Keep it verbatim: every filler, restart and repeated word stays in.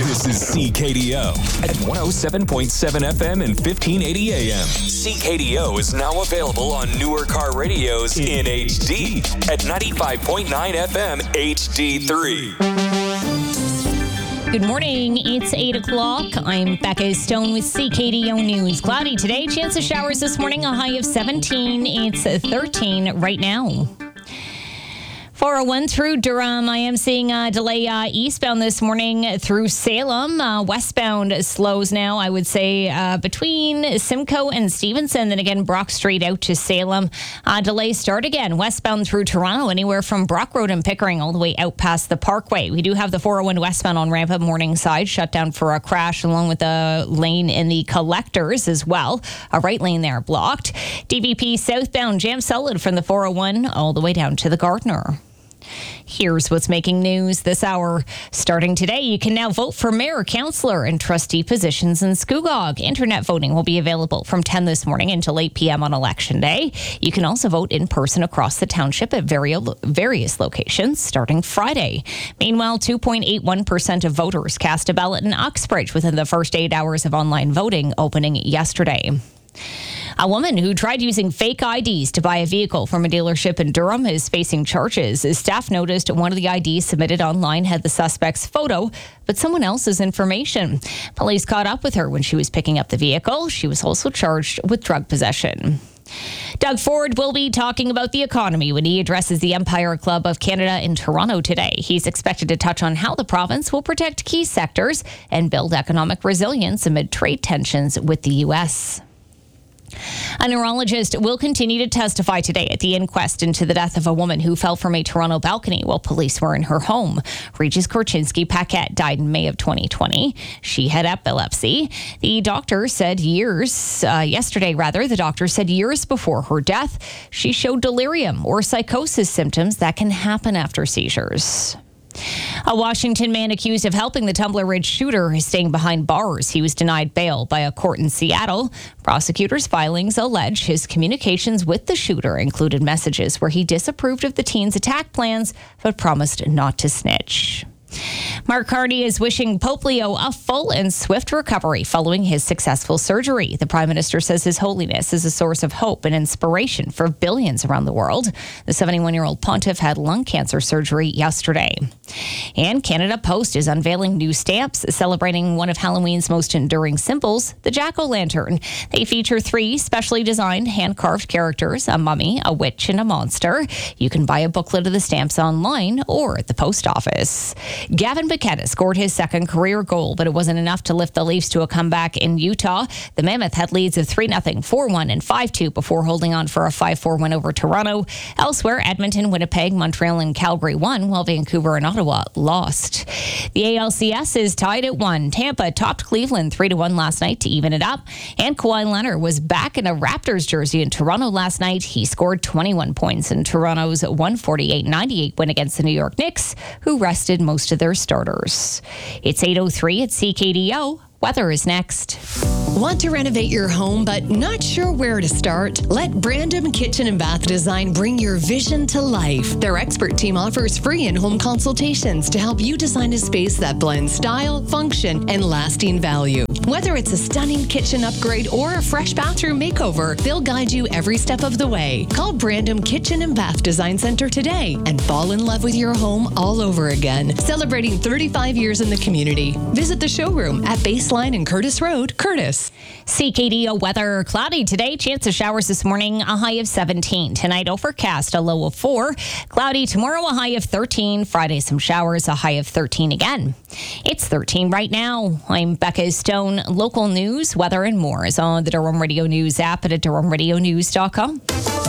This is C K D O at one oh seven point seven F M and fifteen eighty A M. C K D O is now available on newer car radios in H D at ninety-five point nine F M H D three. Good morning. It's eight o'clock. I'm Becca Stone with C K D O News. Cloudy today. Chance of showers this morning. A high of seventeen. It's thirteen right now. four oh one through Durham. I am seeing a delay uh, eastbound this morning through Salem. Uh, westbound slows now, I would say, uh, between Simcoe and Stevenson. Then again, Brock Street out to Salem. Uh, delays start again westbound through Toronto, anywhere from Brock Road and Pickering all the way out past the Parkway. We do have the four oh one westbound on ramp at Morningside shut down for a crash, along with the lane in the collectors as well. A right lane there blocked. D V P southbound jam solid from the four oh one all the way down to the Gardner. Here's what's making news this hour. Starting today, you can now vote for mayor, councillor, and trustee positions in Scugog. Internet voting will be available from ten this morning until eight p.m. on Election Day. You can also vote in person across the township at various locations starting Friday. Meanwhile, two point eight one percent of voters cast a ballot in Uxbridge within the first eight hours of online voting opening yesterday. A woman who tried using fake I Ds to buy a vehicle from a dealership in Durham is facing charges. Staff noticed one of the I Ds submitted online had the suspect's photo, but someone else's information. Police caught up with her when she was picking up the vehicle. She was also charged with drug possession. Doug Ford will be talking about the economy when he addresses the Empire Club of Canada in Toronto today. He's expected to touch on how the province will protect key sectors and build economic resilience amid trade tensions with the U S. A neurologist will continue to testify today at the inquest into the death of a woman who fell from a Toronto balcony while police were in her home. Regis Korchinski-Paquette died in May of twenty twenty. She had epilepsy. The doctor said years, uh, yesterday rather, the doctor said years before her death, she showed delirium or psychosis symptoms that can happen after seizures. A Washington man accused of helping the Tumbler Ridge shooter is staying behind bars. He was denied bail by a court in Seattle. Prosecutors' filings allege his communications with the shooter included messages where he disapproved of the teen's attack plans but promised not to snitch. Mark Carney is wishing Pope Leo a full and swift recovery following his successful surgery. The Prime Minister says His Holiness is a source of hope and inspiration for billions around the world. The seventy-one-year-old pontiff had lung cancer surgery yesterday. And Canada Post is unveiling new stamps celebrating one of Halloween's most enduring symbols, the jack-o'-lantern. They feature three specially designed hand-carved characters, a mummy, a witch, and a monster. You can buy a booklet of the stamps online or at the post office. Gavin Bicketta scored his second career goal, but it wasn't enough to lift the Leafs to a comeback in Utah. The Mammoth had leads of three nothing, four one, and five two before holding on for a five four win over Toronto. Elsewhere, Edmonton, Winnipeg, Montreal, and Calgary won, while Vancouver and Ottawa lost. The A L C S is tied at one. Tampa topped Cleveland three to one last night to even it up. And Kawhi Leonard was back in a Raptors jersey in Toronto last night. He scored twenty-one points in Toronto's one forty-eight ninety-eight win against the New York Knicks, who rested most of their starters. It's eight oh three at C K D O. Weather is next. Want to renovate your home but not sure where to start? Let Brandom Kitchen and Bath Design bring your vision to life. Their expert team offers free in-home consultations to help you design a space that blends style, function, and lasting value. Whether it's a stunning kitchen upgrade or a fresh bathroom makeover, they'll guide you every step of the way. Call Brandom Kitchen and Bath Design Center today and fall in love with your home all over again. Celebrating thirty-five years in the community. Visit the showroom at Baseline and Curtis Road, Curtis. C K D O weather, cloudy today. Chance of showers this morning, a high of seventeen. Tonight, overcast, a low of four. Cloudy tomorrow, a high of thirteen. Friday, some showers, a high of thirteen again. It's thirteen right now. I'm Becca Stone. Local news, weather, and more is on the Durham Radio News app and at durham radio news dot com.